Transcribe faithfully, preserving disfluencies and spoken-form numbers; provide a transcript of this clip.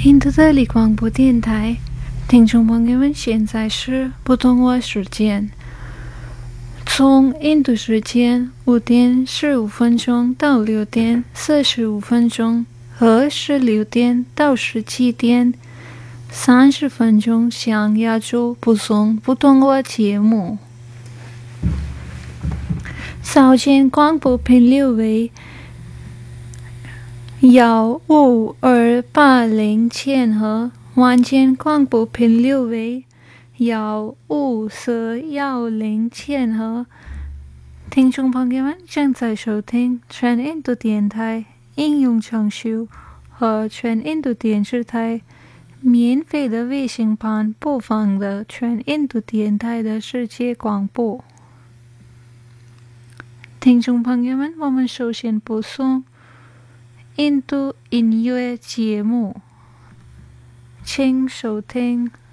印度的立广播电台，听众朋友们，现在是普通话时间，从印度时间五点十五分钟到六点四十五分钟，和十六点到十七点三十分钟向亚洲播送普通话节目。早间广播频率为幺五二八零千赫，晚间广播频率为幺五四幺零千赫。听众朋友们正在收听全印度电台应用程序和全印度电视台免费的卫星版播放的全印度电台的世界广播。听众朋友们，我们首先播送印度音乐节目，请收听